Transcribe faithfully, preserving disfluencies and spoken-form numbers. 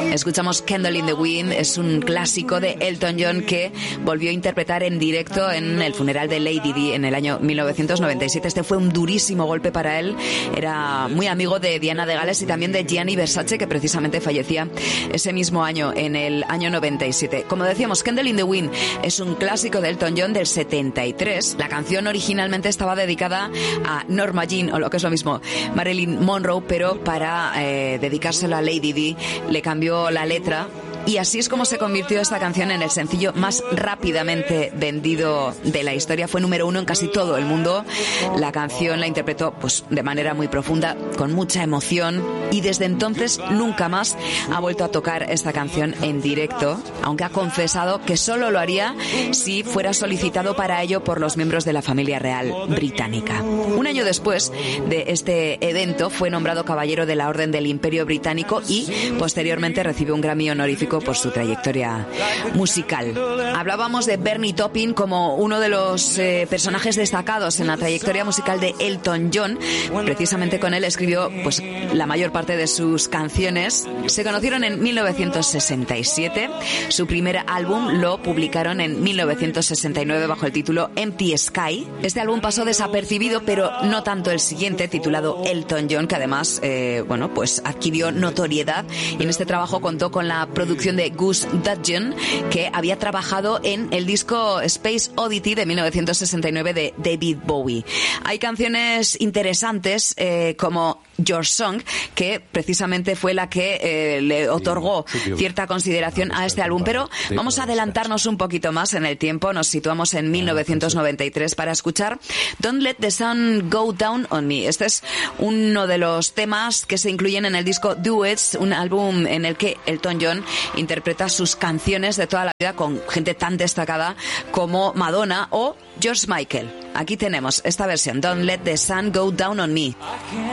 Escuchamos Candle in the Wind, es un clásico de Elton John que volvió a interpretar en directo en el funeral de Lady Di en el año mil novecientos noventa y siete. Este fue un durísimo golpe para él. Era muy amigo de Diana de Gales y también de Gianni Versace, que precisamente fallecía ese mismo año, en el año noventa y siete. Como decíamos, Candle in the Wind es un clásico de Elton John del setenta y tres. La canción originalmente estaba dedicada a Norma Jean, o lo que es lo mismo, Marilyn Monroe, pero para eh, dedicársela a Lady Di le cambió la letra. Y así es como se convirtió esta canción en el sencillo más rápidamente vendido de la historia. Fue número uno en casi todo el mundo. La canción la interpretó pues de manera muy profunda, con mucha emoción, y desde entonces nunca más ha vuelto a tocar esta canción en directo, aunque ha confesado que solo lo haría si fuera solicitado para ello por los miembros de la familia real británica. Un año después de este evento fue nombrado caballero de la Orden del Imperio Británico y posteriormente recibió un Grammy honorífico por su trayectoria musical. Hablábamos de Bernie Taupin como uno de los eh, personajes destacados en la trayectoria musical de Elton John. Precisamente con él escribió pues la mayor parte de sus canciones. Se conocieron en mil novecientos sesenta y siete. Su primer álbum lo publicaron en mil novecientos sesenta y nueve bajo el título Empty Sky. Este álbum pasó desapercibido, pero no tanto el siguiente, titulado Elton John, que además eh, bueno, pues adquirió notoriedad, y en este trabajo contó con la producción de Gus Dudgeon, que había trabajado en el disco Space Oddity de mil novecientos sesenta y nueve de David Bowie. Hay canciones interesantes eh, como Your Song, que precisamente fue la que eh, le otorgó cierta consideración a este álbum, pero vamos a adelantarnos un poquito más en el tiempo. Nos situamos en mil novecientos noventa y tres para escuchar Don't Let the Sun Go Down on Me. Este es uno de los temas que se incluyen en el disco Duets, un álbum en el que Elton John interpreta sus canciones de toda la vida con gente tan destacada como Madonna o George Michael. Aquí tenemos esta versión, Don't Let the Sun Go Down on Me.